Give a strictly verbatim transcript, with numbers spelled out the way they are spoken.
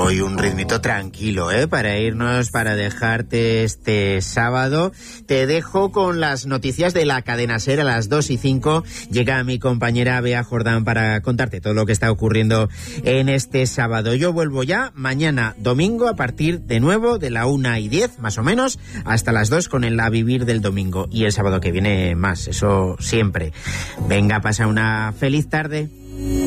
Hoy un ritmito tranquilo, ¿eh? Para irnos, para dejarte este sábado. Te dejo con las noticias de la cadena SER a las dos y cinco. Llega mi compañera Bea Jordán para contarte todo lo que está ocurriendo en este sábado. Yo vuelvo ya mañana domingo a partir de nuevo de la una y diez, más o menos, hasta las dos con el A Vivir del domingo. Y el sábado que viene más, eso siempre. Venga, pasa una feliz tarde.